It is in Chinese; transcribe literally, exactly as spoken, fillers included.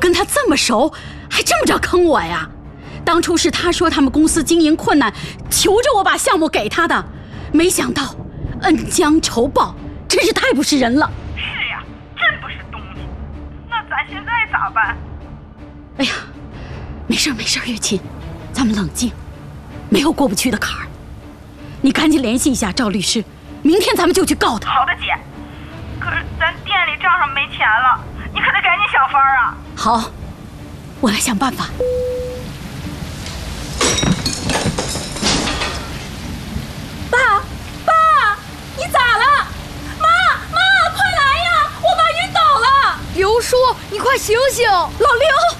跟他这么熟，还这么着坑我呀？当初是他说他们公司经营困难，求着我把项目给他的，没想到恩将仇报，真是太不是人了。 是呀，真不是东西。那咱现在咋办？ 哎呀，没事没事，玉琴，咱们冷静，没有过不去的坎儿。你赶紧联系一下赵律师，明天咱们就去告他。 好的，姐。可是咱店里账上没钱了，你可得赶紧想法啊。 好，我来想办法。爸，爸，你咋了？妈，妈，快来呀！我爸晕倒了。 刘叔，你快醒醒！ 老刘。